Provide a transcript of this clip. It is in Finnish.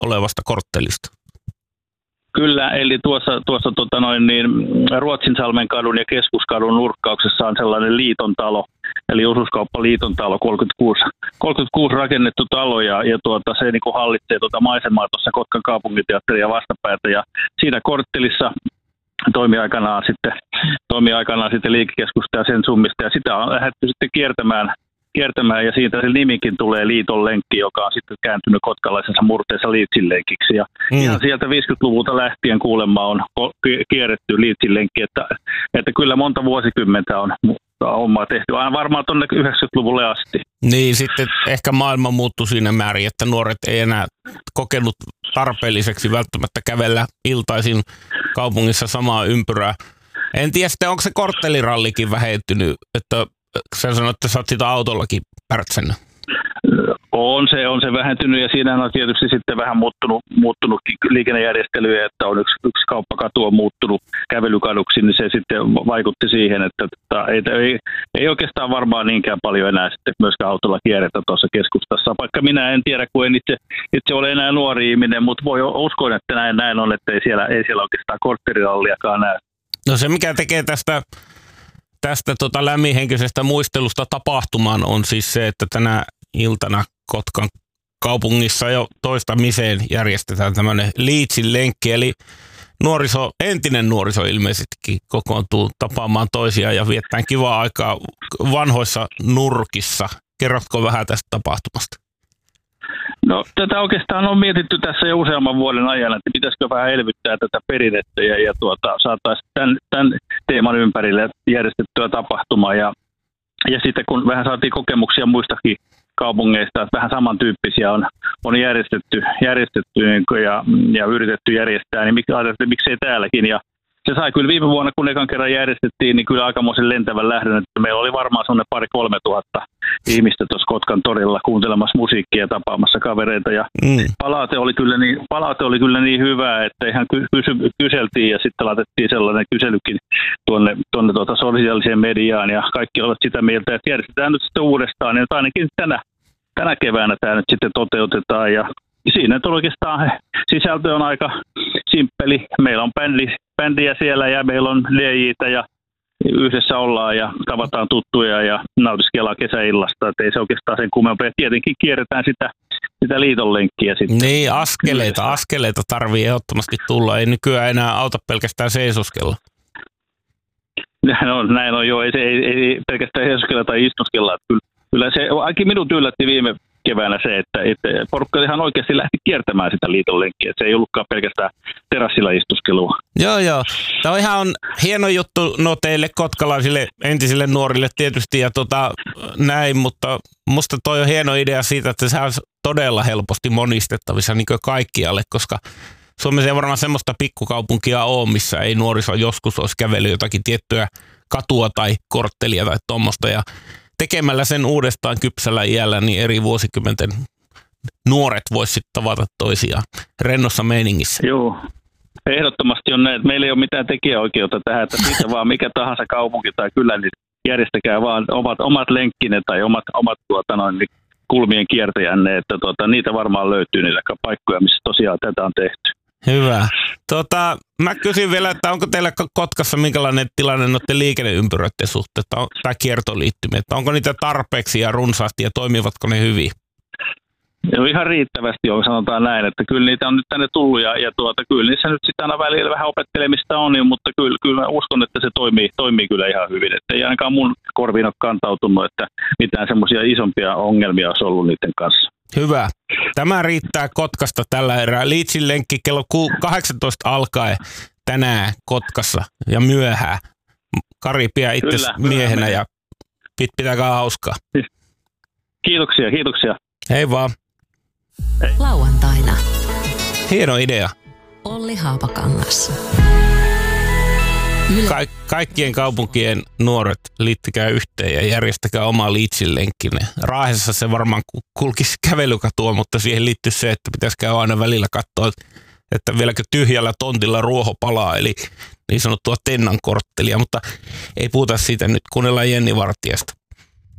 olevasta korttelista. Kyllä, eli tuossa Ruotsinsalmen kadun ja Keskuskadun nurkkauksessa on sellainen liiton talo, eli osuuskauppaliiton talo, 36 rakennettu talo, ja se niin kuin hallitsee maisemaa tuossa Kotkan kaupunginteatteria vastapäätä, ja siinä korttelissa toimi aikanaan sitten liikekeskusta ja sen summista, ja sitä on lähdetty sitten kiertämään, ja siitä se nimikin tulee Liiton lenkki, joka on sitten kääntynyt kotkalaisessa murteessa Liitsin lenkiksi. Ja ihan sieltä 50-luvulta lähtien kuulemma on kierretty Liitsin lenkki, että kyllä monta vuosikymmentä on hommaa tehty, aina varmaan tuonne 90-luvulle asti. Niin, sitten ehkä maailma muuttui siinä määrin, että nuoret ei enää kokenut tarpeelliseksi välttämättä kävellä iltaisin kaupungissa samaa ympyrää. En tiedä sitten, onko se korttelirallikin vähentynyt, että sä sanoit, että sä oot sitä autollakin pärtsännyt. On se vähentynyt, ja siinähän on tietysti sitten vähän muuttunut liikennejärjestelyjä, että on yksi kauppakatu on muuttunut kävelykaduksi, niin se sitten vaikutti siihen, että ei oikeastaan varmaan niinkään paljon enää sitten myöskään autolla kierretä tuossa keskustassa. Vaikka minä en tiedä, kun en itse ole enää nuori ihminen, mutta uskon, että näin on, että ei siellä oikeastaan kortteliralliakaan näy. No se, mikä tekee tästä lämminhenkisestä muistelusta tapahtumaan, on siis se, että tänä iltana Kotkan kaupungissa jo toistamiseen järjestetään tämmöinen Liitsin lenkki, eli entinen nuoriso ilmeisestikin kokoontuu tapaamaan toisiaan ja viettään kivaa aikaa vanhoissa nurkissa. Kerrotko vähän tästä tapahtumasta? No, tätä oikeastaan on mietitty tässä jo useamman vuoden ajan, että pitäisikö vähän elvyttää tätä perinnettä ja saataisiin tämän teeman ympärille järjestettyä tapahtumaa. Ja sitten kun vähän saatiin kokemuksia muistakin kaupungeista, että vähän samantyyppisiä on järjestetty ja yritetty järjestää, niin miksei täälläkin. Ja se sai kyllä viime vuonna, kun ekan kerran järjestettiin, niin kyllä aikamoisen lentävän lähdön, että meillä oli varmaan semmoinen 2,000–3,000 ihmistä tuossa Kotkan torilla kuuntelemassa musiikkia ja tapaamassa kavereita. Ja palaute oli kyllä niin hyvää, että ihan kyseltiin ja sitten laitettiin sellainen kyselykin tuonne sosiaaliseen mediaan ja kaikki olivat sitä mieltä, että järjestetään nyt sitten uudestaan, ja ainakin tänä keväänä tämä nyt sitten toteutetaan, ja siinä oikeastaan sisältö on aika simppeli. Meillä on bändiä siellä ja meillä on DJ:tä ja yhdessä ollaan ja tavataan tuttuja ja nautiskellaan kesäillasta. Että ei se oikeastaan sen kummempaa. Tietenkin kierretään sitä Liiton lenkkiä sitten. Niin, askeleita tarvii ehdottomasti tulla. Ei nykyään enää auta pelkästään seisoskella. Näin on jo. Ei pelkästään seisoskella tai istuskella. Kyllä se ainakin minut yllätti viime keväänä se, että porukka ihan oikeasti lähti kiertämään sitä Liiton lenkkiä. Että se ei ollutkaan pelkästään terassilla istuskelua. Joo. Tämä on ihan hieno juttu teille kotkalaisille entisille nuorille tietysti ja näin, mutta musta toi on hieno idea siitä, että se on todella helposti monistettavissa niin kuin kaikkialle, koska Suomessa ei varmaan semmoista pikkukaupunkia ole, missä ei nuoriso joskus olisi kävellyt jotakin tiettyä katua tai korttelia tai tuommoista, ja tekemällä sen uudestaan kypsällä iällä, niin eri vuosikymmenten nuoret voisivat sitten tavata toisiaan rennossa meiningissä. Joo, ehdottomasti on näin, että meillä ei ole mitään tekijäoikeutta tähän, että siitä vaan mikä tahansa kaupunki tai kylä, niin järjestäkää vaan omat lenkkinne tai omat kulmien kiertäjänne, että niitä varmaan löytyy niitä paikkoja, missä tosiaan tätä on tehty. Hyvä. Mä kysyn vielä, että onko teillä Kotkassa minkälainen tilanne noiden liikenneympyröiden suhteen tai kiertoliittymien, että onko niitä tarpeeksi ja runsaasti ja toimivatko ne hyvin? No ihan riittävästi on, sanotaan näin, että kyllä niitä on nyt tänne tullut ja kyllä niissä nyt sitten aina välillä vähän opettelemista on, mutta kyllä mä uskon, että se toimii kyllä ihan hyvin, että ei ainakaan mun korviin ole kantautunut, että mitään semmoisia isompia ongelmia olisi ollut niiden kanssa. Hyvä. Tämä riittää Kotkasta tällä erää. Liitsin lenkki kello 18 alkaen tänään Kotkassa ja myöhään. Kari pidä itse miehenä ja pitäkää hauskaa. Kiitoksia. Hei vaan. Hei. Lauantaina. Hieno idea. Olli Haapakangas. Kaikkien kaupunkien nuoret liittykää yhteen ja järjestäkää oma Liitsin lenkkinne. Raahessa se varmaan kulkisi kävelykatua, mutta siihen liittyy se, että pitäisi käydä aina välillä katsoa, että vieläkö tyhjällä tontilla ruoho palaa, eli niin sanottua Tennan korttelia, mutta ei puhuta siitä nyt, kuunnellaan Jenni Vartiasta.